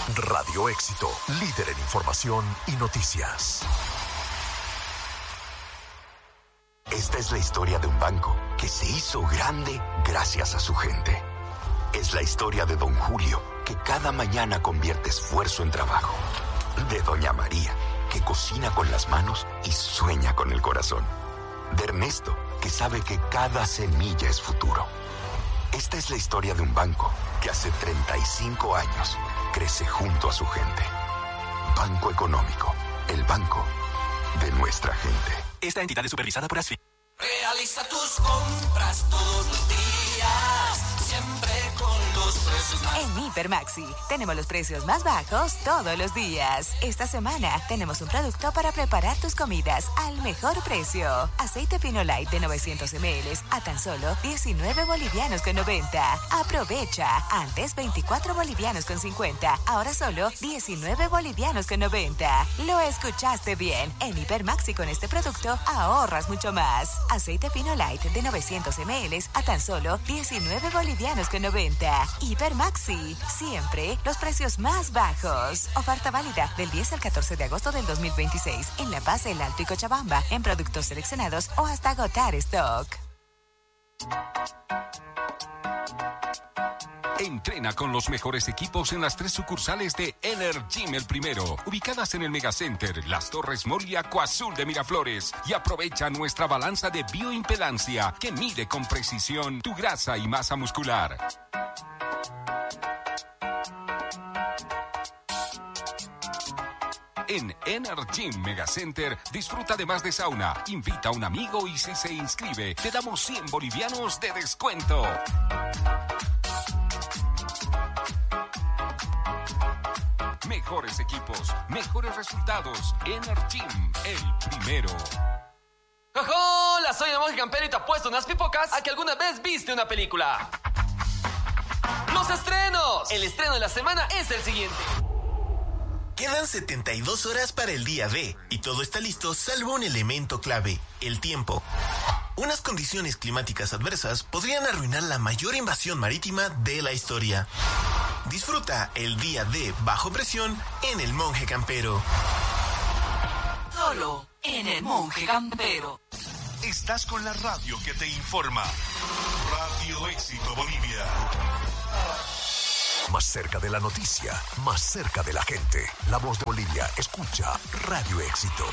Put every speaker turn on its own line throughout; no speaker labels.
Radio Éxito, líder en información y noticias. Esta es la historia de un banco que se hizo grande gracias a su gente. Es la historia de don Julio, que cada mañana convierte esfuerzo en trabajo. De doña María, que cocina con las manos y sueña con el corazón. De Ernesto, que sabe que cada semilla es futuro. Esta es la historia de un banco que hace 35 años crece junto a su gente. Banco Económico, el banco de nuestra gente.
Esta entidad es supervisada por ASFI.
Realiza tus compras todos los días, siempre con los precios más.
En Hipermaxi tenemos los precios más bajos todos los días. Esta semana tenemos un producto para preparar tus comidas al mejor precio. Aceite Fino Light de 900 ml a tan solo 19 bolivianos con 90. Aprovecha. Antes 24 bolivianos con 50. Ahora solo 19 bolivianos con 90. Lo escuchaste bien. En Hipermaxi con este producto ahorras mucho más. Aceite Fino Light de 900 ml a tan solo 19 bolivianos con 90. Hipermaxi. Siempre los precios más bajos. Oferta válida del 10 al 14 de agosto del 2026 en La Paz, El Alto y Cochabamba en productos seleccionados o hasta agotar stock.
Entrena con los mejores equipos en las 3 sucursales de Energym El Primero, ubicadas en el Megacenter, Las Torres Mall y Acuazul de Miraflores. Y aprovecha nuestra balanza de bioimpedancia que mide con precisión tu grasa y masa muscular. En Energym Megacenter disfruta de más de sauna, invita a un amigo y si se inscribe, te damos 100 bolivianos de descuento. Mejores equipos, mejores resultados. Energym, el primero.
¡Hola! Soy el Monje Campero y te apuesto unas pipocas a que alguna vez viste una película. ¡Los estrenos! El estreno de la semana es el siguiente.
Quedan 72 horas para el día D y todo está listo salvo un elemento clave, el tiempo. Unas condiciones climáticas adversas podrían arruinar la mayor invasión marítima de la historia. Disfruta el día D bajo presión en el Monje Campero.
Solo en el Monje Campero.
Estás con la radio que te informa. Radio Éxito Bolivia. Más cerca de la noticia, más cerca de la gente. La voz de Bolivia, escucha Radio Éxito.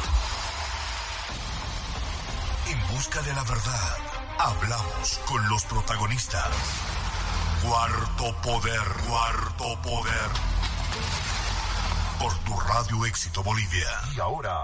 En busca de la verdad, hablamos con los protagonistas. Cuarto Poder, Cuarto Poder. Por tu Radio Éxito Bolivia. Y ahora,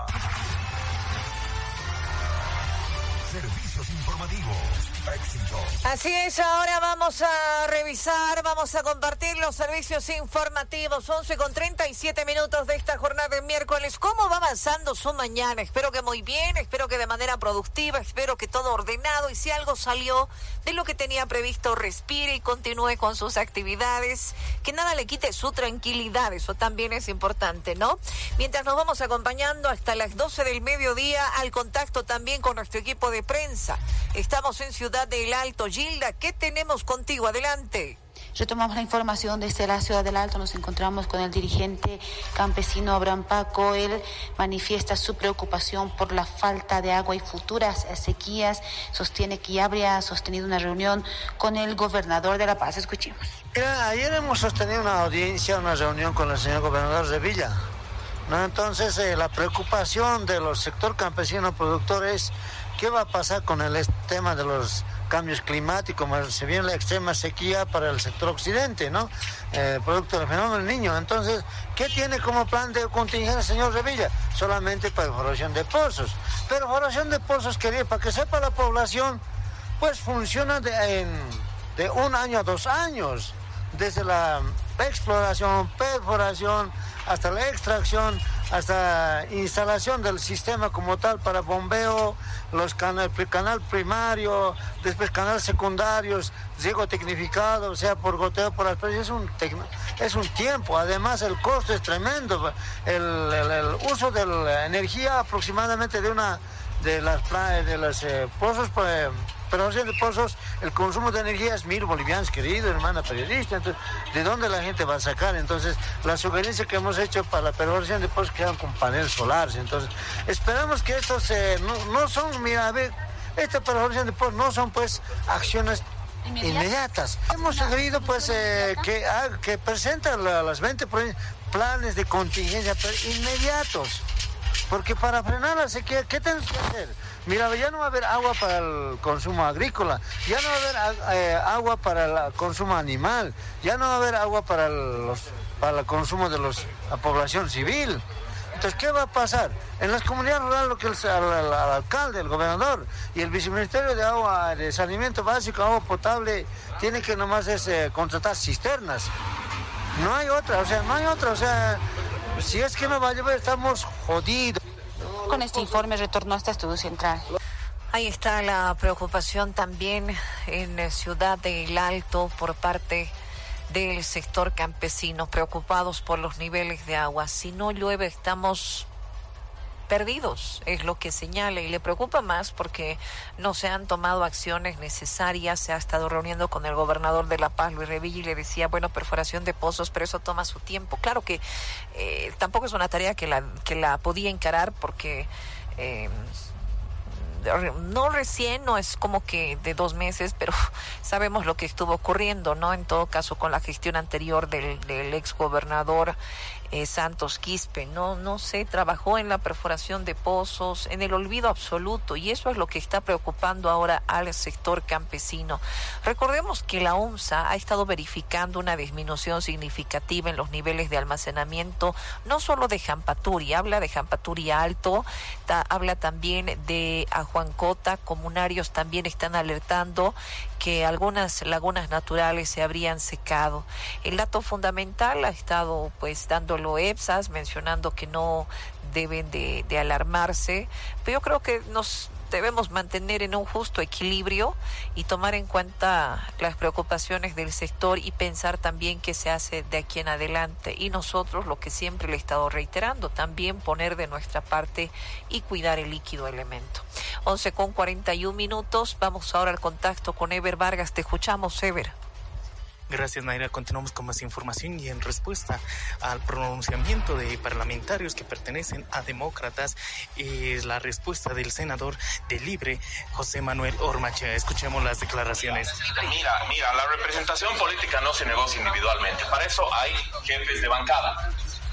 servicios informativos. Éxito.
Así es, ahora vamos a revisar, vamos a compartir los servicios informativos. 11:37 de esta jornada de miércoles. ¿Cómo va avanzando su mañana? Espero que muy bien, espero que de manera productiva, espero que todo ordenado y si algo salió de lo que tenía previsto, respire y continúe con sus actividades. Que nada le quite su tranquilidad, eso también es importante, ¿no? Mientras nos vamos acompañando hasta las 12 del mediodía al contacto también con nuestro equipo de prensa. Estamos en Ciudad del Alto. Gilda, ¿qué tenemos contigo? Adelante.
Retomamos la información desde la Ciudad del Alto. Nos encontramos con el dirigente campesino Abraham Paco. Él manifiesta su preocupación por la falta de agua y futuras sequías. Sostiene que ya habría sostenido una reunión con el gobernador de La Paz. Escuchemos.
Mira, ayer hemos sostenido una audiencia, una reunión con el señor gobernador de Villa, ¿no? Entonces, la preocupación de los sector campesino productores, ¿qué va a pasar con el tema de los cambios climáticos? Se viene la extrema sequía para el sector occidente, ¿no? Producto del fenómeno del Niño. Entonces, ¿qué tiene como plan de contingencia el señor Revilla? Solamente perforación de pozos. Perforación de pozos, quería, para que sepa la población, pues funciona de 1 año a 2 años. Desde la exploración, perforación, hasta la extracción, hasta instalación del sistema como tal para bombeo, los canal primario, después canales secundarios, riego tecnificado, o sea, por goteo, por aspersión, es un tiempo. Además, el costo es tremendo. El uso de la energía aproximadamente de los pozos perforación de pozos, el consumo de energía es 1.000 bolivianos, querido hermana periodista. Entonces, ¿de dónde la gente va a sacar? Entonces, la sugerencia que hemos hecho para la perforación de pozos quedan con paneles solares. Entonces, esperamos que estos no son, mira, a ver, esta perforación de pozos no son pues acciones inmediatas. Hemos sugerido pues que presentan las 20 planes de contingencia inmediatos, porque para frenar la sequía, ¿qué tenemos que hacer? Mira, ya no va a haber agua para el consumo agrícola, ya no va a haber agua para el consumo animal, ya no va a haber agua para el consumo de la población civil. Entonces, ¿qué va a pasar? En las comunidades rurales, lo que el alcalde, el gobernador y el viceministerio de agua, de saneamiento básico, agua potable, tiene que nomás contratar cisternas. No hay otra, si es que no va a llover, estamos jodidos.
Con este informe retornó hasta Estudio Central.
Ahí está la preocupación también en Ciudad del Alto por parte del sector campesino, preocupados por los niveles de agua. Si no llueve, estamos perdidos, es lo que señala, y le preocupa más porque no se han tomado acciones necesarias. Se ha estado reuniendo con el gobernador de La Paz, Luis Revilla, y le decía, bueno, perforación de pozos, pero eso toma su tiempo. Claro que tampoco es una tarea que la podía encarar porque no recién, no es como que de 2 meses, pero sabemos lo que estuvo ocurriendo, ¿no? En todo caso, con la gestión anterior del exgobernador Santos Quispe, no se trabajó en la perforación de pozos, en el olvido absoluto, y eso es lo que está preocupando ahora al sector campesino. Recordemos que la OMSA ha estado verificando una disminución significativa en los niveles de almacenamiento, no solo de Jampaturi, habla de Jampaturi Alto, habla también de Ajuancota. Comunarios también están alertando que algunas lagunas naturales se habrían secado. El dato fundamental ha estado pues dándolo EPSAS, mencionando que no deben de alarmarse, pero yo creo que nos debemos mantener en un justo equilibrio y tomar en cuenta las preocupaciones del sector y pensar también qué se hace de aquí en adelante. Y nosotros, lo que siempre le he estado reiterando, también poner de nuestra parte y cuidar el líquido elemento. 11:41. Vamos ahora al contacto con Ever Vargas. Te escuchamos, Ever.
Gracias, Naira. Continuamos con más información y en respuesta al pronunciamiento de parlamentarios que pertenecen a demócratas, es la respuesta del senador de Libre, José Manuel Ormaechea. Escuchemos las declaraciones.
Mira, la representación política no se negocia individualmente. Para eso hay jefes de bancada.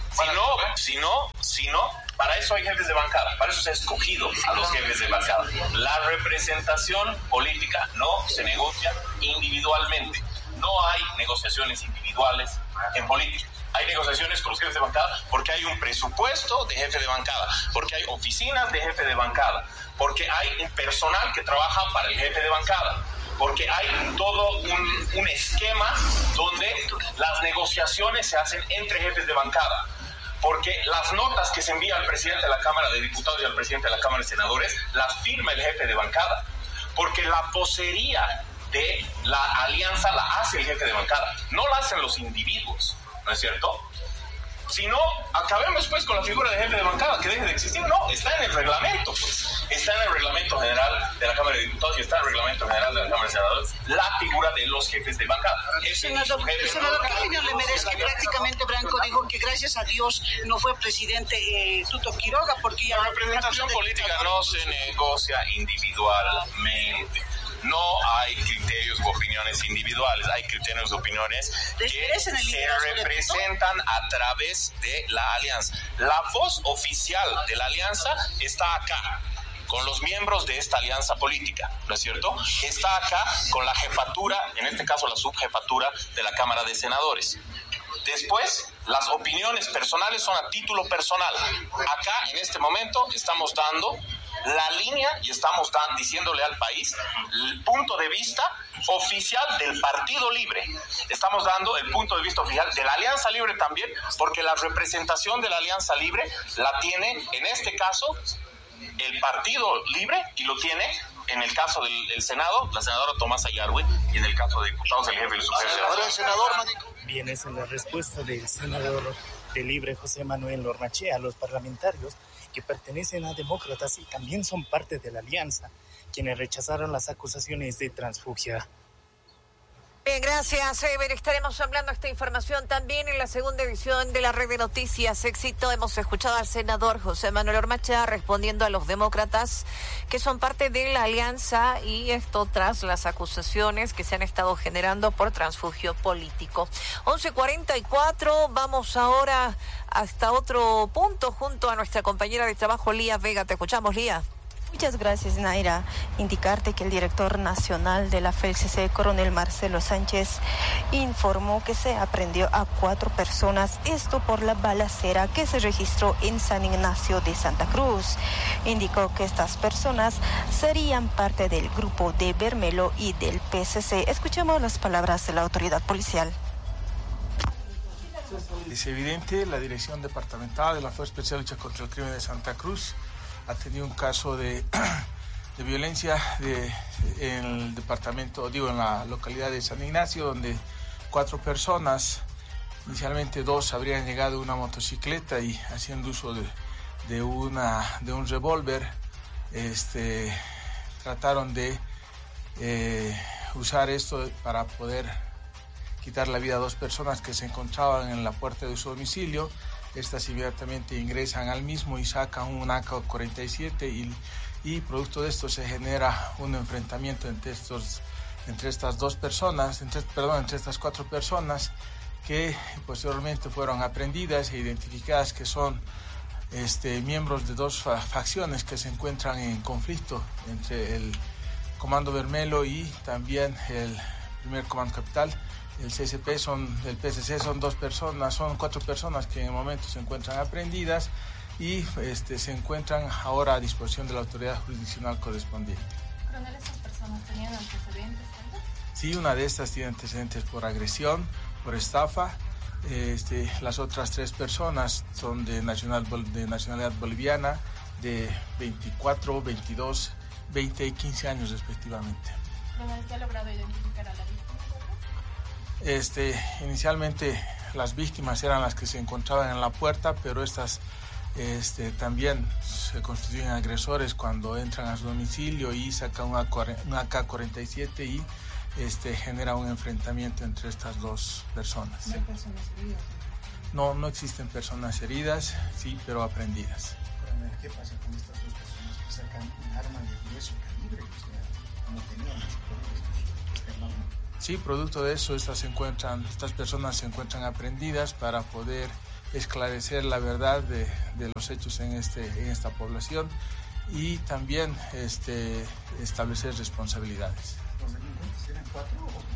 Si no, para eso hay jefes de bancada. Para eso se ha escogido a los jefes de bancada. La representación política no se negocia individualmente. No hay negociaciones individuales en política. Hay negociaciones con los jefes de bancada porque hay un presupuesto de jefe de bancada, porque hay oficinas de jefe de bancada, porque hay un personal que trabaja para el jefe de bancada, porque hay todo un esquema donde las negociaciones se hacen entre jefes de bancada, porque las notas que se envía al presidente de la Cámara de Diputados y al presidente de la Cámara de Senadores las firma el jefe de bancada, porque la vocería de la alianza la hace el jefe de bancada, no la hacen los individuos, ¿no es cierto? Si no, acabemos pues con la figura de jefe de bancada, que deje de existir. No, está en el reglamento, pues. Está en el reglamento general de la Cámara de Diputados y está en el reglamento general de la Cámara de Senadores la figura de los jefes de bancada.
Senador, ¿qué opinión le merece que prácticamente Branco dijo que gracias a Dios no fue presidente Tuto Quiroga? Porque ya
la representación política no se negocia individualmente. No hay criterios u opiniones individuales, hay criterios u opiniones que se representan a través de la alianza. La voz oficial de la alianza está acá, con los miembros de esta alianza política, ¿no es cierto? Está acá con la jefatura, en este caso la subjefatura de la Cámara de Senadores. Después, las opiniones personales son a título personal. Acá, en este momento, estamos dando la línea y estamos diciéndole al país el punto de vista oficial del Partido Libre. Estamos dando el punto de vista oficial de la Alianza Libre también, porque la representación de la Alianza Libre la tiene, en este caso, el Partido Libre, y lo tiene, en el caso del Senado, la senadora Tomasa Yarwe, y en el caso de diputados, el jefe del
senador. Bien, esa es la respuesta del senador de Libre, José Manuel Ormaechea, a los parlamentarios que pertenecen a demócratas y también son parte de la alianza, quienes rechazaron las acusaciones de transfugia.
Bien, gracias, Ever. Estaremos hablando de esta información también en la segunda edición de la Red de Noticias Éxito. Hemos escuchado al senador José Manuel Ormaechea respondiendo a los demócratas que son parte de la alianza, y esto tras las acusaciones que se han estado generando por transfugio político. 11:44, vamos ahora hasta otro punto junto a nuestra compañera de trabajo, Lía Vega. Te escuchamos, Lía.
Muchas gracias, Naira. Indicarte que el director nacional de la FELCC, coronel Marcelo Sánchez, informó que se aprehendió a 4 personas, esto por la balacera que se registró en San Ignacio de Santa Cruz. Indicó que estas personas serían parte del grupo de Bermelo y del PSC. Escuchemos las palabras de la autoridad policial.
Es evidente, la Dirección Departamental de la Fuerza Especial de Lucha contra el Crimen de Santa Cruz ha tenido un caso de violencia en el departamento, en la localidad de San Ignacio, donde 4 personas, inicialmente 2 habrían llegado en una motocicleta y haciendo uso de un revólver, trataron de usar esto para poder quitar la vida a 2 personas que se encontraban en la puerta de su domicilio. Estas inmediatamente ingresan al mismo y sacan un AK-47 y producto de esto se genera un enfrentamiento entre estas 4 personas que posteriormente fueron aprehendidas e identificadas que son miembros de 2 facciones que se encuentran en conflicto entre el Comando Bermelo y también el Primer Comando Capital. El PSC son 4 personas que en el momento se encuentran aprehendidas y se encuentran ahora a disposición de la autoridad jurisdiccional correspondiente.
¿Coronel, estas personas tenían antecedentes?
Sí, una de estas tiene antecedentes por agresión, por estafa. Las otras 3 personas son de nacionalidad boliviana, de 24, 22, 20 y 15 años respectivamente.
¿Coronel, se ha logrado identificar a la víctima?
Inicialmente las víctimas eran las que se encontraban en la puerta, pero estas también se constituyen agresores cuando entran a su domicilio y sacan un AK-47 y genera un enfrentamiento entre estas 2 personas.
¿No hay personas heridas?
No existen personas heridas, sí, pero aprehendidas.
¿Qué pasa con estas 2 personas que sacan un arma de grueso calibre? O sea, no tenían los poderes que
Sí, producto de eso estas personas se encuentran aprehendidas para poder esclarecer la verdad de los hechos en esta población y también establecer responsabilidades.
¿Los delincuentes eran 4 o cómo?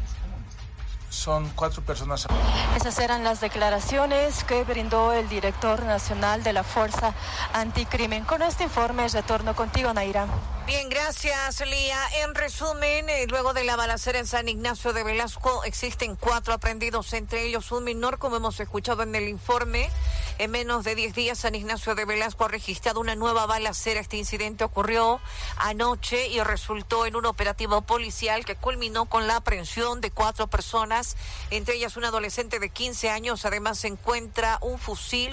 Son 4 personas.
Esas eran las declaraciones que brindó el director nacional de la Fuerza Anticrimen. Con este informe retorno contigo, Naira.
Bien, gracias, Lía. En resumen, luego de la balacera en San Ignacio de Velasco, existen 4 aprehendidos, entre ellos un menor, como hemos escuchado en el informe. En menos de 10 días, San Ignacio de Velasco ha registrado una nueva balacera. Este incidente ocurrió anoche y resultó en un operativo policial que culminó con la aprehensión de 4 personas, entre ellas un adolescente de 15 años. Además, se encontró un fusil,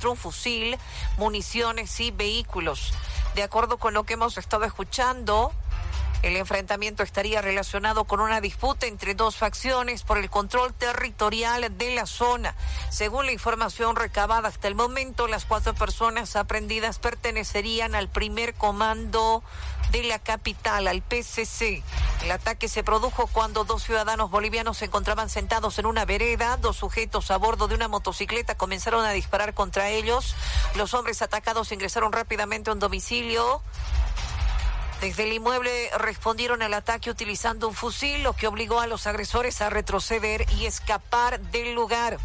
municiones y vehículos. De acuerdo con lo que hemos estado escuchando, el enfrentamiento estaría relacionado con una disputa entre 2 facciones por el control territorial de la zona. Según la información recabada hasta el momento, las 4 personas aprehendidas pertenecerían al Primer Comando de la capital, al PSC. El ataque se produjo cuando 2 ciudadanos bolivianos se encontraban sentados en una vereda. 2 sujetos a bordo de una motocicleta comenzaron a disparar contra ellos. Los hombres atacados ingresaron rápidamente a un domicilio. Desde el inmueble respondieron al ataque utilizando un fusil, lo que obligó a los agresores a retroceder y escapar del lugar.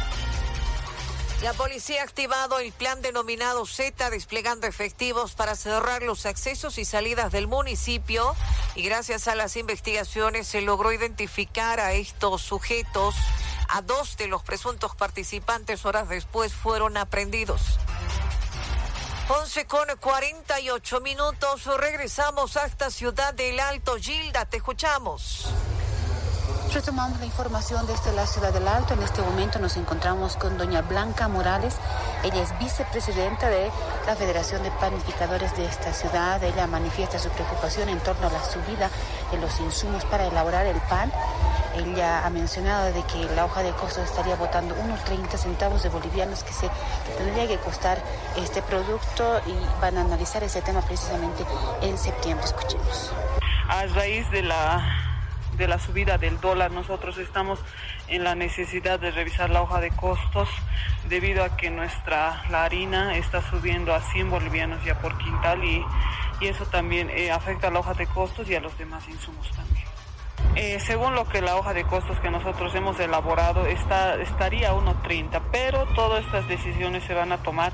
La policía ha activado el plan denominado Z, desplegando efectivos para cerrar los accesos y salidas del municipio, y gracias a las investigaciones se logró identificar a estos sujetos. A 2 de los presuntos participantes horas después fueron aprehendidos. 11:48. Regresamos hasta Ciudad del Alto. Gilda, te escuchamos.
Retomamos la información desde la Ciudad del Alto. En este momento nos encontramos con doña Blanca Morales. Ella es vicepresidenta de la Federación de Panificadores de esta ciudad. Ella manifiesta su preocupación en torno a la subida de los insumos para elaborar el pan. Ella ha mencionado de que la hoja de costos estaría botando unos 30 centavos de bolivianos que tendría que costar este producto, y van a analizar ese tema precisamente en septiembre. Escuchemos.
A raíz de la subida del dólar, nosotros estamos en la necesidad de revisar la hoja de costos debido a que la harina está subiendo a 100 bolivianos ya por quintal, y eso también afecta a la hoja de costos y a los demás insumos también. Según lo que la hoja de costos que nosotros hemos elaborado estaría a 1.30, pero todas estas decisiones se van a tomar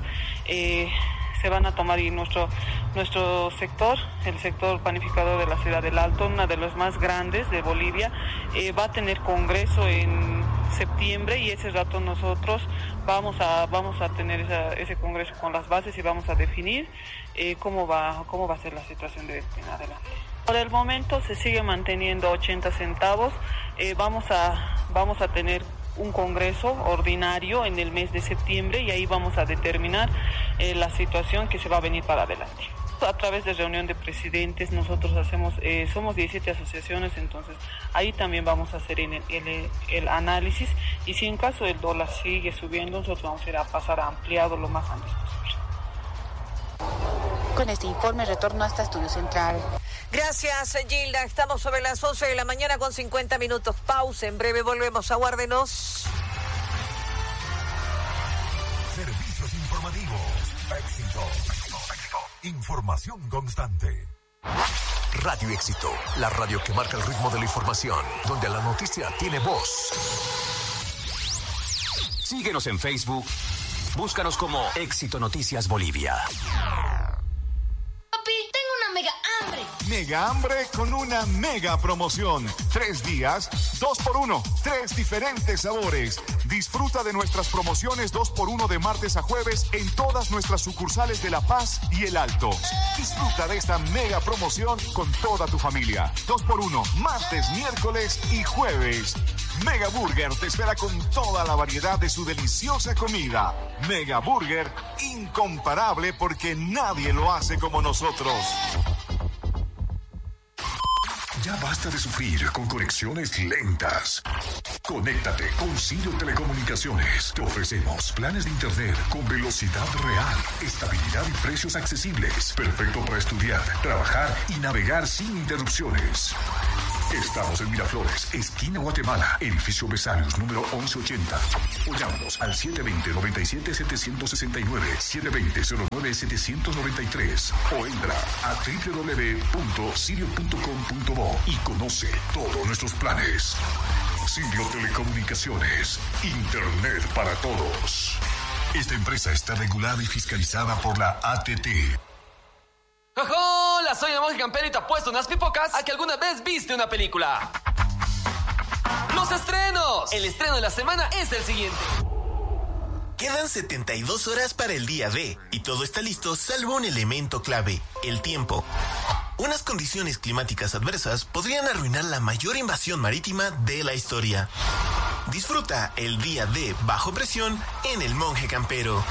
y nuestro sector, el sector panificador de la Ciudad del Alto, uno de los más grandes de Bolivia, va a tener congreso en septiembre, y ese rato nosotros vamos a tener ese congreso con las bases y vamos a definir cómo va a ser la situación de en adelante. Por el momento se sigue manteniendo 80 centavos. Vamos a tener un congreso ordinario en el mes de septiembre, y ahí vamos a determinar la situación que se va a venir para adelante. A través de reunión de presidentes nosotros somos 17 asociaciones, entonces ahí también vamos a hacer el análisis, y si en caso el dólar sigue subiendo, nosotros vamos a ir a pasar a ampliado lo más antes posible.
Con este informe retorno hasta Estudio Central.
Gracias, Gilda. Estamos sobre las 11 de la mañana con 50 minutos. Pausa. En breve volvemos. Aguárdenos.
Servicios informativos. Éxito. Información constante. Radio Éxito, la radio que marca el ritmo de la información, donde la noticia tiene voz.
Síguenos en Facebook. Búscanos como Éxito Noticias Bolivia.
Papi, tengo una mega hambre.
Mega hambre con una mega promoción. 3 días, 2x1. 3 diferentes sabores. Disfruta de nuestras promociones 2x1 de martes a jueves en todas nuestras sucursales de La Paz y El Alto. Disfruta de esta mega promoción con toda tu familia. 2x1, martes, miércoles y jueves. Mega Burger te espera con toda la variedad de su deliciosa comida. Mega Burger, incomparable porque nadie lo hace como nosotros.
Ya basta de sufrir con conexiones lentas. Conéctate con Sirio Telecomunicaciones. Te ofrecemos planes de internet con velocidad real, estabilidad y precios accesibles. Perfecto para estudiar, trabajar y navegar sin interrupciones. Estamos en Miraflores, esquina Guatemala, edificio Besarios, número 1180. O llámanos al 720-97-769, 720-09-793. O entra a www.sirio.com.bo y conoce todos nuestros planes. Sirio Telecomunicaciones, Internet para todos. Esta empresa está regulada y fiscalizada por la ATT.
¡Hola! Soy el Monje Campero y te apuesto unas pipocas a que alguna vez viste una película. ¡Los estrenos! El estreno de la semana es el siguiente.
Quedan 72 horas para el día D y todo está listo salvo un elemento clave, el tiempo. Unas condiciones climáticas adversas podrían arruinar la mayor invasión marítima de la historia. Disfruta el día D bajo presión en el Monje Campero.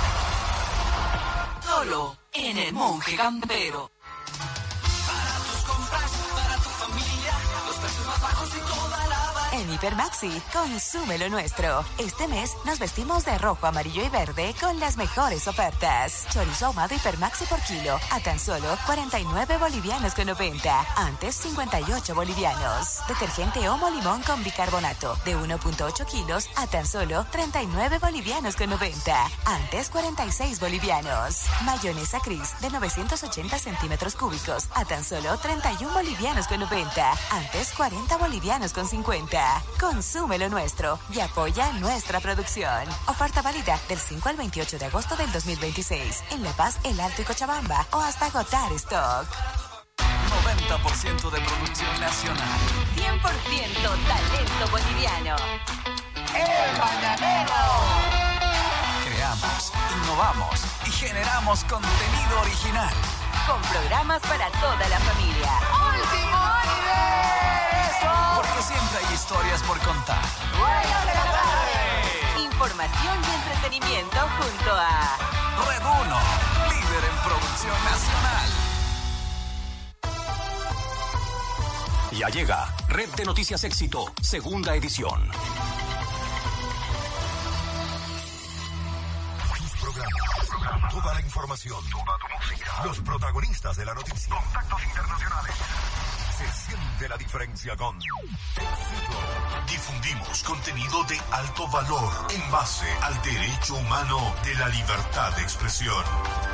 Solo en el Monje Campero. Para tus compras, para tu familia, los precios más bajos y toda la variedad.
En Hipermaxi, consume lo nuestro. Este mes nos vestimos de rojo, amarillo y verde con las mejores ofertas. Chorizo ahumado Hipermaxi por kilo a tan solo 49 bolivianos con 90. Antes 58 bolivianos. Detergente Omo Limón con bicarbonato de 1.8 kilos a tan solo 39 bolivianos con 90. Antes 46 bolivianos. Mayonesa Cris de 980 centímetros cúbicos a tan solo 31 bolivianos con 90. Antes 40 bolivianos con 50. Consume lo nuestro y apoya nuestra producción. Oferta válida del 5 al 28 de agosto del 2026 en La Paz, El Alto y Cochabamba o hasta agotar stock.
90% de producción nacional.
100% talento boliviano.
El Mañanero. Creamos, innovamos y generamos contenido original.
Con programas para toda la familia.
¡Último nivel! Porque pero siempre hay historias por contar.
Información y entretenimiento junto a
Red 1, líder en producción nacional.
Ya llega Red de Noticias Éxito, segunda edición.
Toda la información, toda tu música, los protagonistas de la noticia, contactos internacionales. Se siente la diferencia con Éxito. Difundimos contenido de alto valor en base al derecho humano de la libertad de expresión.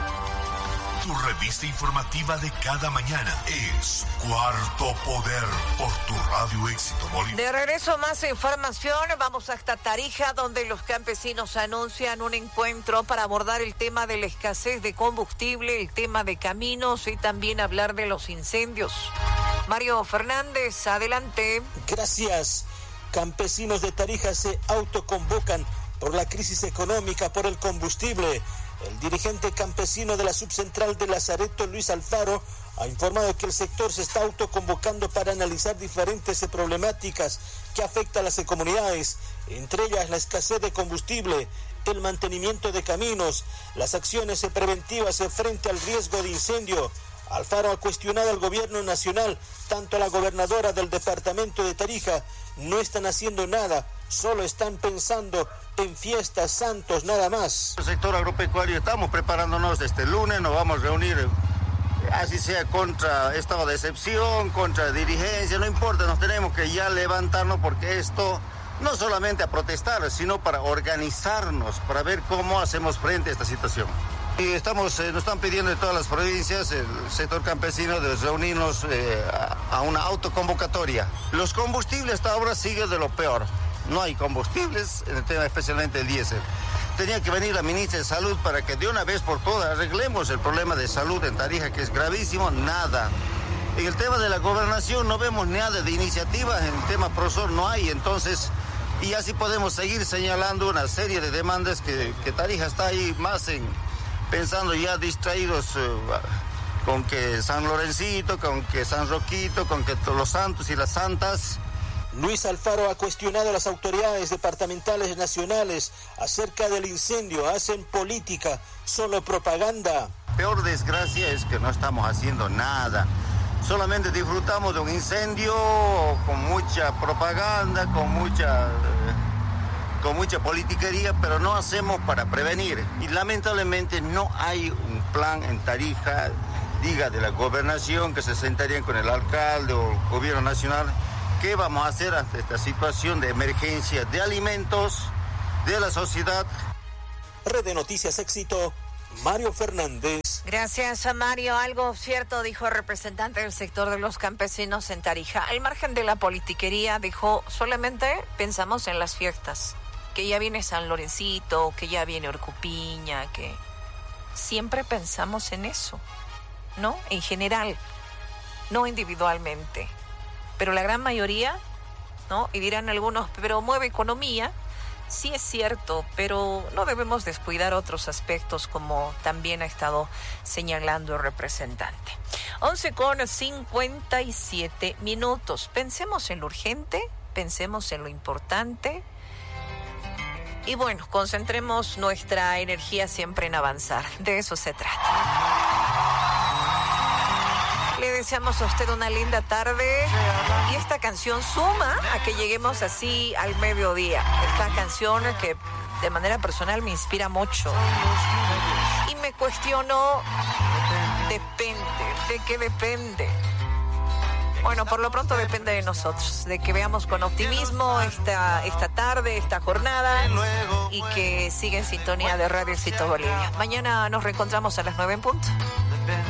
Tu revista informativa de cada mañana es Cuarto Poder por tu Radio Éxito Bolivia.
De regreso, más información. Vamos hasta Tarija, donde los campesinos anuncian un encuentro para abordar el tema de la escasez de combustible, el tema de caminos y también hablar de los incendios. Mario Fernández, adelante.
Gracias. Campesinos de Tarija se autoconvocan por la crisis económica, por el combustible. El dirigente campesino de la subcentral de Lazareto, Luis Alfaro, ha informado que el sector se está autoconvocando para analizar diferentes problemáticas que afectan a las comunidades, entre ellas la escasez de combustible, el mantenimiento de caminos, las acciones preventivas frente al riesgo de incendio. Alfaro ha cuestionado al gobierno nacional, tanto a la gobernadora del departamento de Tarija, no están haciendo nada, solo están pensando en fiestas, santos, nada más.
El sector agropecuario estamos preparándonos este lunes, nos vamos a reunir, así sea contra estado de excepción, contra dirigencia, no importa, nos tenemos que ya levantarnos porque esto no solamente a protestar, sino para organizarnos, para ver cómo hacemos frente a esta situación. Y nos están pidiendo de todas las provincias, el sector campesino, de reunirnos a una autoconvocatoria. Los combustibles hasta ahora siguen de lo peor. No hay combustibles, en el tema especialmente el diésel. Tenía que venir la ministra de Salud para que de una vez por todas arreglemos el problema de salud en Tarija, que es gravísimo, nada. En el tema de la gobernación no vemos nada de iniciativas, en el tema Prosor no hay, entonces... Y así podemos seguir señalando una serie de demandas que Tarija está ahí más pensando ya distraídos con que San Lorencito, con que San Roquito, con que todos los santos y las santas.
Luis Alfaro ha cuestionado a las autoridades departamentales nacionales acerca del incendio. Hacen política, solo propaganda.
Peor desgracia es que no estamos haciendo nada. Solamente disfrutamos de un incendio con mucha propaganda, con mucha politiquería, pero no hacemos para prevenir. Y lamentablemente no hay un plan en Tarija, diga de la gobernación, que se sentarían con el alcalde o el gobierno nacional. ¿Qué vamos a hacer ante esta situación de emergencia de alimentos de la sociedad?
Red de Noticias Éxito, Mario Fernández.
Gracias a Mario. Algo cierto dijo el representante del sector de los campesinos en Tarija. Al margen de la politiquería, dijo, solamente pensamos en las fiestas. Que ya viene San Lorencito, que ya viene Orcupiña, que siempre pensamos en eso, ¿no? En general, no individualmente. Pero la gran mayoría, ¿no? Y dirán algunos, pero mueve economía. Sí es cierto, pero no debemos descuidar otros aspectos como también ha estado señalando el representante. 11:57. Pensemos en lo urgente, pensemos en lo importante. Y bueno, concentremos nuestra energía siempre en avanzar. De eso se trata. Le deseamos a usted una linda tarde. Y esta canción suma a que lleguemos así al mediodía. Esta canción que de manera personal me inspira mucho. Y me cuestiono, depende. ¿De qué depende? Bueno, por lo pronto depende de nosotros, de que veamos con optimismo esta tarde, esta jornada, y que siga en sintonía de Radio Éxito Bolivia. Mañana nos reencontramos a las 9 en punto.